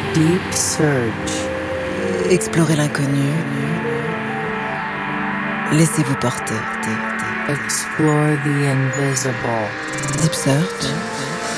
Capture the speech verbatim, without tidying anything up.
Deep Surge. Explorez l'inconnu. Laissez-vous porter. Explore the invisible. Deep Search.